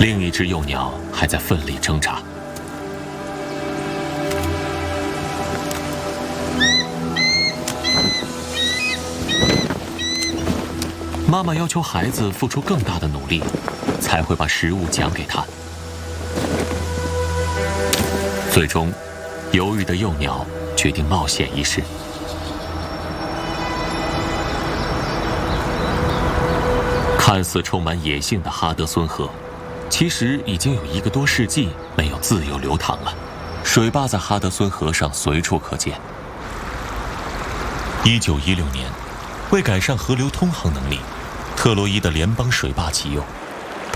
另一只幼鸟还在奋力挣扎。妈妈要求孩子付出更大的努力，才会把食物奖给他。最终，犹豫的幼鸟决定冒险一试。看似充满野性的哈德孙河，其实已经有1个多世纪没有自由流淌了。水坝在哈德孙河上随处可见。1916年，为改善河流通航能力，特洛伊的联邦水坝启用。